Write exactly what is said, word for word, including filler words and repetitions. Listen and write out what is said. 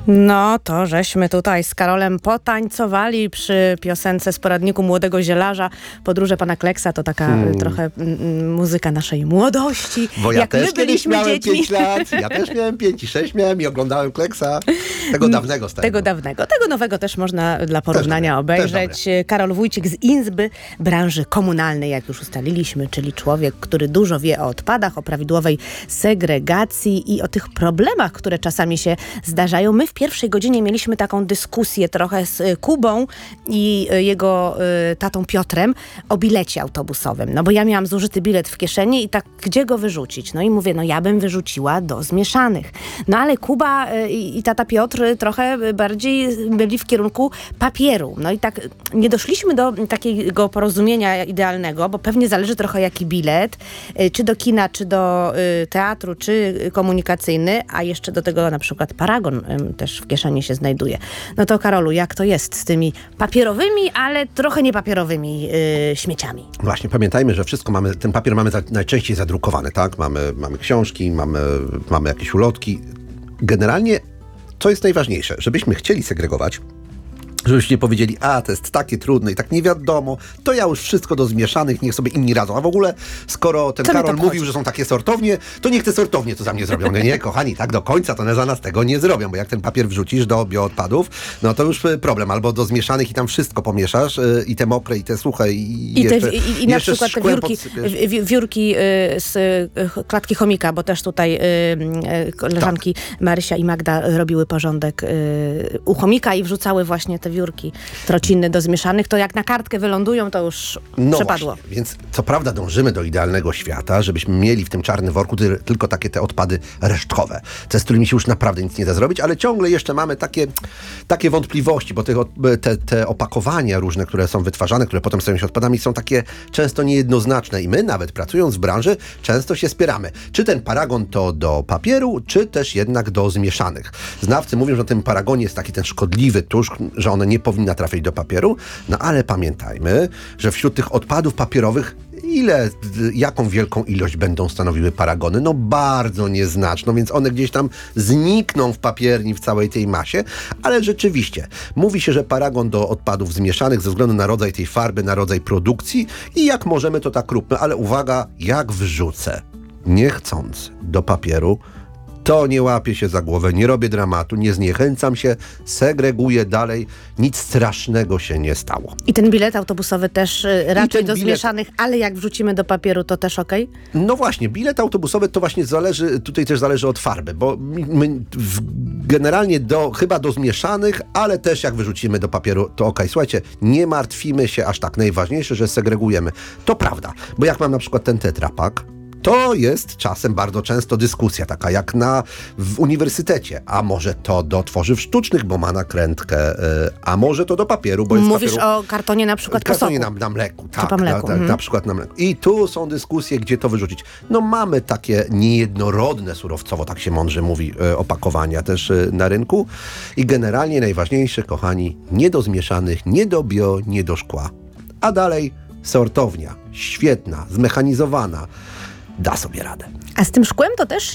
No to żeśmy tutaj z Karolem potańcowali przy piosence z poradniku Młodego Zielarza. Podróże pana Kleksa to taka hmm. trochę m, muzyka naszej młodości. Bo ja jak też my byliśmy miałem dziećmi. pięć lat, ja też miałem pięć i sześć miałem i oglądałem Kleksa. Tego dawnego starego. Tego dawnego. Tego nowego też można dla porównania też obejrzeć. Też Karol Wójcik z Izby branży komunalnej, jak już ustaliliśmy, czyli człowiek, który dużo wie o odpadach, o prawidłowej segregacji i o tych problemach, które czasami się zdarzają. My w pierwszej godzinie mieliśmy taką dyskusję trochę z Kubą i jego y, tatą Piotrem o bilecie autobusowym. No bo ja miałam zużyty bilet w kieszeni i tak, gdzie go wyrzucić? No i mówię, no ja bym wyrzuciła do zmieszanych. No ale Kuba y, i tata Piotr trochę bardziej byli w kierunku papieru. No i tak nie doszliśmy do takiego porozumienia idealnego, bo pewnie zależy trochę jaki bilet, y, czy do kina, czy do y, teatru, czy komunikacyjny, a jeszcze do tego na przykład paragon y, też w kieszeni się znajduje. No to Karolu, jak to jest z tymi papierowymi, ale trochę niepapierowymi yy, śmieciami? Właśnie, pamiętajmy, że wszystko mamy, ten papier mamy za, najczęściej zadrukowany, tak? Mamy, mamy książki, mamy, mamy jakieś ulotki. Generalnie, co jest najważniejsze, żebyśmy chcieli segregować, żebyście powiedzieli, a to jest takie trudne i tak nie wiadomo, to ja już wszystko do zmieszanych, niech sobie inni radzą. A w ogóle, skoro ten Co Karol mówił, że są takie sortownie, to niech te sortownie to za mnie zrobią. No nie, kochani, tak do końca to one za nas tego nie zrobią, bo jak ten papier wrzucisz do bioodpadów, no to już problem. Albo do zmieszanych i tam wszystko pomieszasz, yy, i te mokre, i te suche, i, I, jeszcze, te, i, i na jeszcze przykład te wiórki, wi, wiórki yy, z yy, klatki chomika, bo też tutaj yy, yy, koleżanki tak. Marysia i Magda robiły porządek yy, u chomika i wrzucały właśnie te wiórki trociny do zmieszanych, to jak na kartkę wylądują, to już no przepadło. Właśnie. Więc co prawda dążymy do idealnego świata, żebyśmy mieli w tym czarnym worku ty, tylko takie te odpady resztkowe, te, z którymi się już naprawdę nic nie da zrobić, ale ciągle jeszcze mamy takie, takie wątpliwości, bo te, te, te opakowania różne, które są wytwarzane, które potem stają się odpadami, są takie często niejednoznaczne i my nawet pracując w branży często się spieramy. Czy ten paragon to do papieru, czy też jednak do zmieszanych. Znawcy mówią, że ten paragonie jest taki ten szkodliwy tusz, że one nie powinny trafić do papieru, no ale pamiętajmy, że wśród tych odpadów papierowych ile, jaką wielką ilość będą stanowiły paragony? No bardzo nieznaczną, więc one gdzieś tam znikną w papierni w całej tej masie, ale rzeczywiście mówi się, że paragon do odpadów zmieszanych ze względu na rodzaj tej farby, na rodzaj produkcji i jak możemy to tak róbmy, ale uwaga, jak wrzucę niechcąc do papieru, to nie łapię się za głowę, nie robię dramatu, nie zniechęcam się, segreguję dalej, nic strasznego się nie stało. I ten bilet autobusowy też y, raczej do bilet... zmieszanych, ale jak wrzucimy do papieru, to też okej? Okay? No właśnie, bilet autobusowy to właśnie zależy, tutaj też zależy od farby, bo my w, generalnie do, chyba do zmieszanych, ale też jak wyrzucimy do papieru, to okej. Okay. Słuchajcie, nie martwimy się aż tak, najważniejsze, że segregujemy. To prawda, bo jak mam na przykład ten tetrapak, to jest czasem bardzo często dyskusja taka jak na w uniwersytecie. A może to do tworzyw sztucznych, bo ma nakrętkę, yy, a może to do papieru, bo jest Mówisz papieru, o kartonie na przykład kartonie po soku. na, na mleku. Tak, Czy po mleku. Na, Mhm. na przykład na mleku. I tu są dyskusje, gdzie to wyrzucić. No mamy takie niejednorodne surowcowo, tak się mądrze mówi, yy, opakowania też yy, na rynku. I generalnie najważniejsze, kochani, nie do zmieszanych, nie do bio, nie do szkła. A dalej sortownia, świetna, zmechanizowana, da sobie radę. A z tym szkłem to też